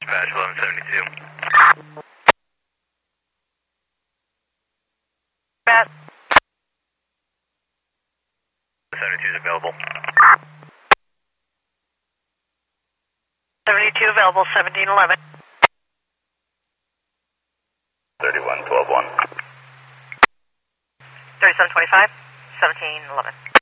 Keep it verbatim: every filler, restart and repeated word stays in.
Dispatch eleven seventy-two. Pat. seventy-two is available. seventy-two available, seventeen eleven. thirty-one twelve one. thirty-seven twenty-five, seventeen eleven.